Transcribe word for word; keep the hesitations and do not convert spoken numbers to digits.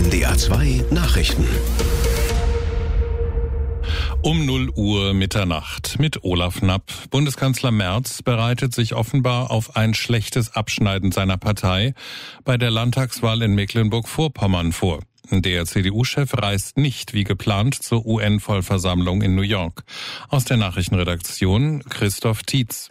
N D R zwei Nachrichten. Um null Uhr Mitternacht mit Olaf Knapp. Bundeskanzler Merz bereitet sich offenbar auf ein schlechtes Abschneiden seiner Partei bei der Landtagswahl in Mecklenburg-Vorpommern vor. Der C D U-Chef reist nicht wie geplant zur U N-Vollversammlung in New York. Aus der Nachrichtenredaktion Christoph Tietz.